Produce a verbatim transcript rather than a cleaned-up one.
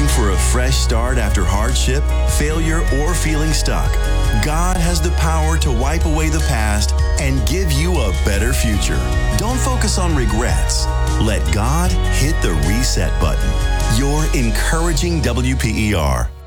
for a fresh start after hardship, failure, or feeling stuck? God has the power to wipe away the past and give you a better future. Don't focus on regrets. Let God hit the reset button. Your encouraging W P E R.